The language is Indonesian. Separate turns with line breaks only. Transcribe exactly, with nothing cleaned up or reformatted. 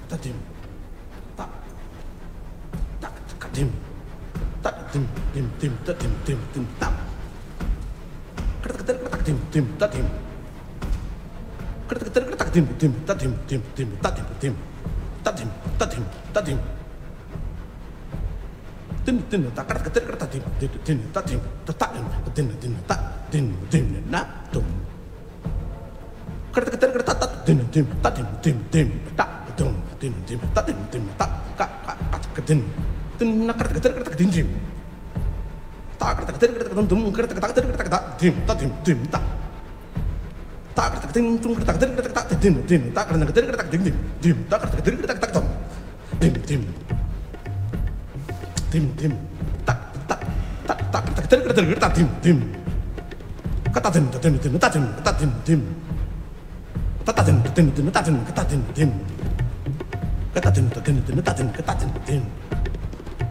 tadim, tak, tak, kadim, tak, dim, dim, dim, tadim, dim, dim, tak. Kertak kertak dim, dim, tadim. Kertak kertak dim, dim, tadim, dim, dim, tadim, dim, tadim, tadim, tadim. Din din tak kertak kertak kertak dim, din din tadim, tadim, din din tak, din din na tum. Kertak kertak kertak tak, din dim, tadim, dim, dim, tak, tum, din dim, tadim, dim, tak, kak, kak, kak, din, din na kertak kertak kertak din dim. Tak kertak kertak kertak dum dum kertak kertak kertak kertak dim, tadim, dim, tak. Tak kertak din tum kertak kertak kertak tak, din din tak kertak kertak kertak dim, dim, tak kertak kertak kertak tak, tum, dim, dim. Dim dim tak tak tak tak tak tak tak tak tak dim dim kata dim dim dim kata dim kata dim dim kata dim dim dim kata dim kata dim dim kata dim dim dim kata dim kata dim dim